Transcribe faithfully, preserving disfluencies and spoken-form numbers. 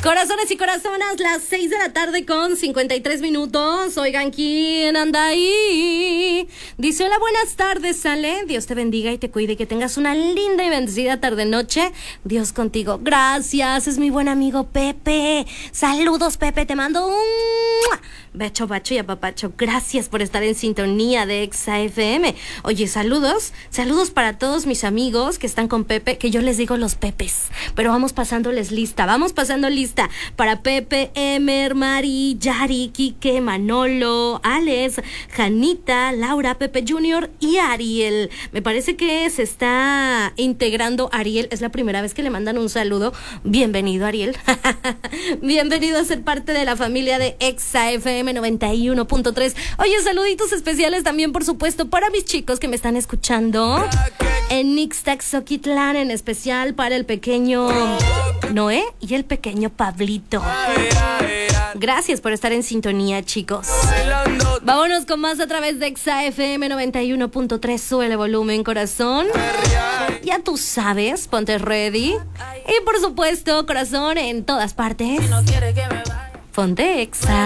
Corazones y corazonas, las seis de la tarde con cincuenta y tres minutos. Oigan, ¿quién anda ahí? Dice, hola, buenas tardes, Ale. Dios te bendiga y te cuide y que tengas una linda y bendecida tarde-noche. Dios contigo. Gracias, es mi buen amigo Pepe. Saludos, Pepe, te mando un becho, bacho y apapacho. Gracias por estar en sintonía de Exa F M. Oye, saludos, saludos para todos mis amigos que están con Pepe, que yo les digo los Pepes, pero vamos pasándoles lista, vamos pasando lista para Pepe, Emer, Mari, Yari, Quique, Manolo, Alex, Janita, Laura, Pepe Junior y Ariel. Me parece que se está integrando Ariel, es la primera vez que le mandan un saludo. Bienvenido, Ariel. Bienvenido a ser parte de la familia de Exa F M noventa y uno punto tres. Oye, saluditos especiales también, por supuesto, para mis chicos que me están escuchando en Ixtaxoquitlán, en especial para el pequeño Noé y el pequeño Pablito. Gracias por estar en sintonía, chicos. Vámonos con más a través de Exa F M noventa y uno punto tres. Sube el volumen, corazón. Ya tú sabes, ponte ready. Y por supuesto, corazón, en todas partes, ponte Exa.